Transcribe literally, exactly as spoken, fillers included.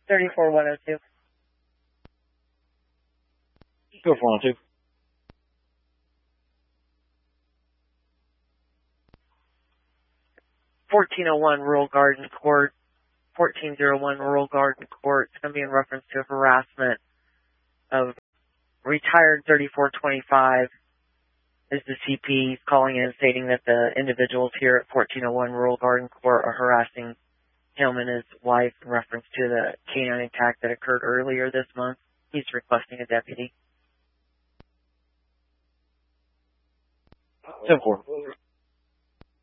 thirty-four one oh two. Go for one oh two. fourteen oh one Rural Garden Court. fourteen oh one Rural Garden Court. It's going to be in reference to harassment of retired thirty-four twenty-five. Is the C P. He's calling in stating that the individuals here at fourteen oh one Rural Garden Court are harassing him and his wife in reference to the canine attack that occurred earlier this month. He's requesting a deputy. seven four.